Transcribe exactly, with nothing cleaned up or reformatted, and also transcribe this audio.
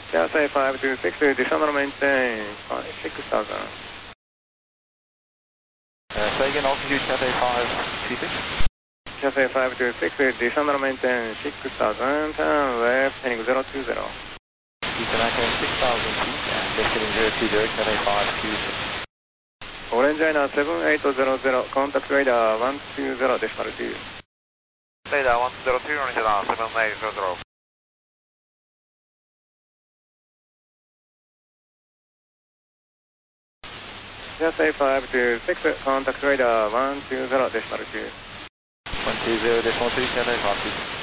Cathay five two six, descend and maintain six thousand. Uh, say again, altitude Cathay five two six. Cathay five two six, descend and maintain six thousand, turn left, heading zero two zero. Houston, maintain six thousand feet, and descending zero two zero, Cathay five two six. Orange Liner seven eight zero zero, contact radar one two zero, decimal two. Radar one two zero two, Orange Liner seven eight zero zero. Cathay five two six, contact radar one two zero, decimal two. one two zero, decimal two, Cathay five two six.